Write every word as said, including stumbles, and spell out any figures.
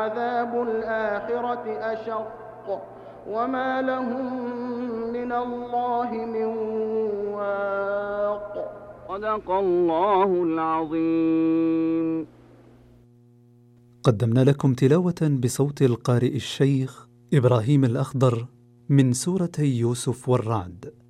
عذاب الآخرة أشق وما لهم من الله من واق. صدق الله العظيم. قدمنا لكم تلاوة بصوت القارئ الشيخ إبراهيم الأخضر من سورتي يوسف والرعد.